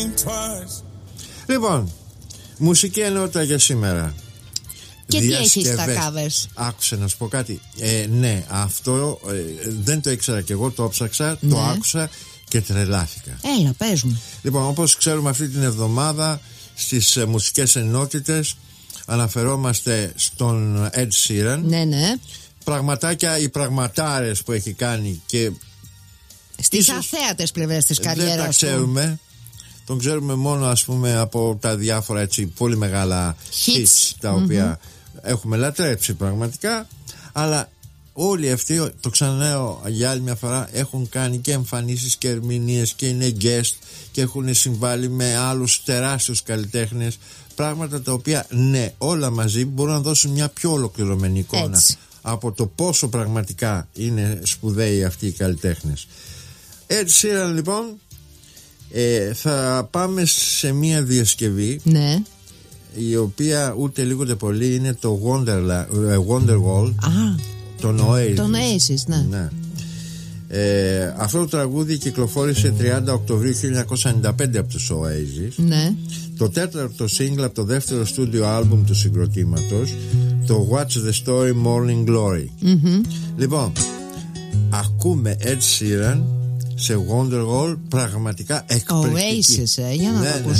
Λοιπόν, μουσική ενότητα για σήμερα. Και τι έχεις στα covers? Άκουσε να σου πω κάτι. Ναι, αυτό δεν το ήξερα κι εγώ, το ψάξα, ναι. Το άκουσα και τρελάθηκα. Έλα, πες μου. Λοιπόν, όπως ξέρουμε, αυτή την εβδομάδα στις μουσικές ενότητες αναφερόμαστε στον Ed Sheeran. Ναι, ναι. Πραγματάκια, οι πραγματάρες που έχει κάνει και στις αθέατες πλευρές της καριέρας. Δεν τα ξέρουμε. Τον ξέρουμε μόνο, ας πούμε, από τα διάφορα έτσι πολύ μεγάλα hits τα οποία έχουμε λατρέψει πραγματικά. Αλλά όλοι αυτοί, το ξαναλέω για άλλη μια φορά, έχουν κάνει και εμφανίσεις και ερμηνείες και είναι guest και έχουν συμβάλει με άλλους τεράστιους καλλιτέχνες. Πράγματα τα οποία, ναι, όλα μαζί μπορούν να δώσουν μια πιο ολοκληρωμένη εικόνα έτσι από το πόσο πραγματικά είναι σπουδαίοι αυτοί οι καλλιτέχνες. Έτσι λοιπόν θα πάμε σε μια διασκευή, ναι, η οποία ούτε λίγο ούτε πολύ είναι το Wonderwall των Oasis, ναι. Αυτό το τραγούδι κυκλοφόρησε 30 Οκτωβρίου 1995 από τους Oasis, ναι. Το τέταρτο single από το δεύτερο στούντιο άλμπουμ του συγκροτήματος, το What's the Story Morning Glory. Λοιπόν, ακούμε Ed Sheeran σε Wonderwall, πραγματικά εκπληκτική. Oasis, για να το ακούσουμε.